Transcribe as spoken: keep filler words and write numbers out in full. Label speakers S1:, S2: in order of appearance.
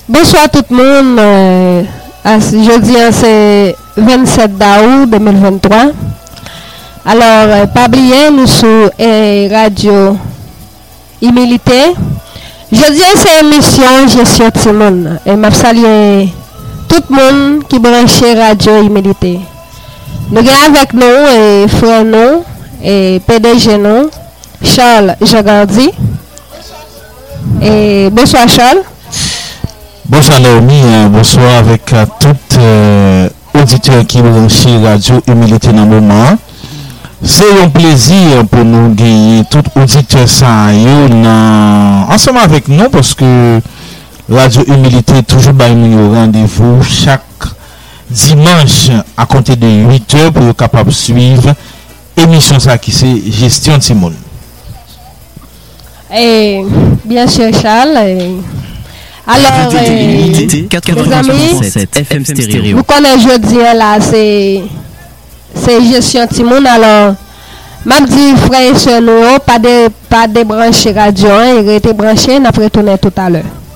S1: Bonsoir tout le monde. Euh, jeudi, c'est vingt-sept août deux mille vingt-trois. Alors, euh, pas oublier, nous sommes euh, Radio Humilité. Jeudi, c'est émission Gestion Timon. Et je salue tout le monde qui branche Radio Humilité. Nous avons avec nous et frère nous et P D G nous, Charles Jagardi. Et bonsoir Charles.
S2: Bonsoir Naomi, bonsoir avec euh, tout euh, auditeur qui branche Radio Humilité dans le moment. C'est un plaisir pour nous gagner tout auditeur ça ensemble avec nous parce que Radio Humilité toujours by nous rendez-vous chaque dimanche à compter de huit heures pour être capable de suivre émission ça qui c'est Gestion Timon.
S1: Et bien sûr Charles. Et... Alors, euh, les amis,
S3: F M Stéréo.
S1: Vous connaissez jeudi là, c'est c'est Gestion Timon. Alors, même dit frère et soeur, pas de pas de brancher radio, il était branché, on a retourné tout à l'heure.